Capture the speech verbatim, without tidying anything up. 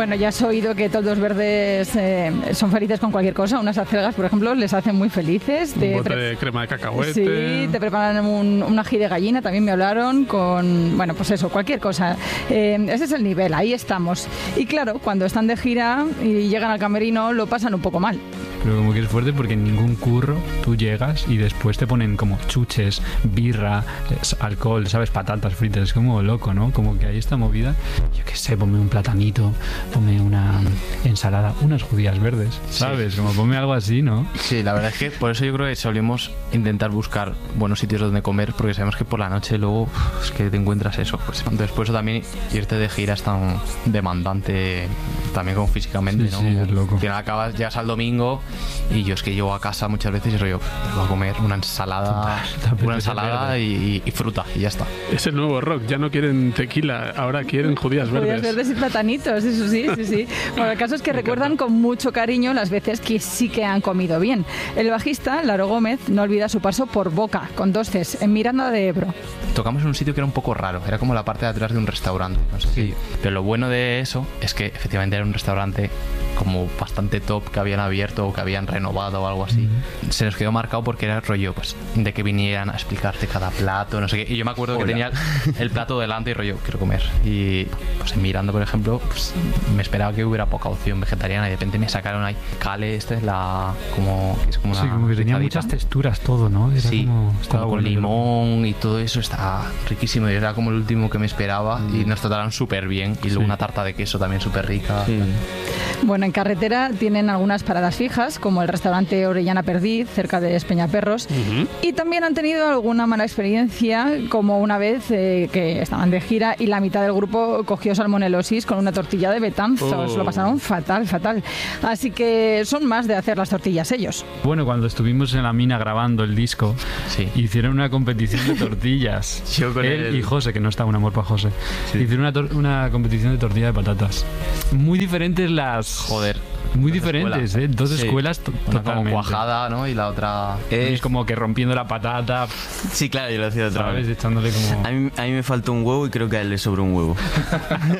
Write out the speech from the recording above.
Bueno, ya has oído que toldos verdes eh, son felices con cualquier cosa. Unas acelgas, por ejemplo, les hacen muy felices. Un Te bote pre- de crema de cacahuete. Sí, te preparan un, un ají de gallina, también me hablaron, con, bueno, pues eso, cualquier cosa. Eh, ese es el nivel, ahí estamos. Y claro, cuando están de gira y llegan al camerino, lo pasan un poco mal. Pero como que es fuerte porque en ningún curro tú llegas y después te ponen como chuches, birra, es- alcohol, ¿sabes? Patatas fritas. Es como loco, ¿no? Como que hay esta movida. Yo qué sé, ponme un platanito, ponme una ensalada, unas judías verdes, ¿sabes? Como ponme algo así, ¿no? Sí, la verdad es que por eso yo creo que solemos intentar buscar buenos sitios donde comer, porque sabemos que por la noche luego uf, es que te encuentras eso. Pues después también irte de gira es tan demandante también como físicamente, Sí, ¿no? sí, Como es loco. que acabas, llegas al domingo y yo es que llego a casa muchas veces y rollo, voy a comer una ensalada, Te apetece una ensalada verde. y, y fruta y ya está. Es el nuevo rock, ya no quieren tequila, ahora quieren judías Judías verdes. verdes y platanitos, eso sí, sí, sí. Bueno, el caso es que recuerdan con mucho cariño las veces que sí que han comido bien. El bajista, Laro Gómez, no olvida su paso por Boca, con dos Cs, en Miranda de Ebro. Tocamos en un sitio que era un poco raro, era como la parte de atrás de un restaurante, no sé si- pero lo bueno de eso es que efectivamente era un restaurante como bastante top que habían abierto o que habían renovado o algo así. Se nos quedó marcado porque era el rollo pues de que vinieran a explicarte cada plato, no sé qué, y yo me acuerdo que tenía el, el plato delante y rollo, quiero comer, y pues en Miranda, por ejemplo, pues me esperaba que hubiera poca opción vegetariana y de repente me sacaron ahí cale, esta es la como que es como una Sí, como que tenía pizadita. muchas texturas todo, ¿no? Era Sí, como, estaba con bueno, limón y todo eso, está riquísimo. Y era como el último que me esperaba y nos trataron súper bien. Y luego Sí. una tarta de queso también súper rica. Sí. Bueno, en carretera tienen algunas paradas fijas, como el restaurante Orellana Perdiz, cerca de Espeñaperros, y también han tenido alguna mala experiencia, como una vez eh, que estaban de gira y la mitad del grupo cogió salmonelosis con una tortilla de Betanzos. Oh. Lo pasaron fatal, fatal. Así que son más de hacer las tortillas ellos. Bueno, cuando estuvimos en la mina grabando el disco, Sí. hicieron una competición de tortillas. Yo con Él el- y José, que no está, un amor para José. Hicieron una, tor- una competición de tortilla de patatas. Muy diferentes las... Joder. Muy Dos diferentes, escuelas. ¿eh? Dos Sí. escuelas to- Una como totalmente. cuajada, ¿no? Y la otra... Y Es- es como que rompiendo la patata, Sí, claro, yo lo hacía otra ¿sabes? vez. Echándole como... A mí, a mí me faltó un huevo y creo que a él le sobró un huevo.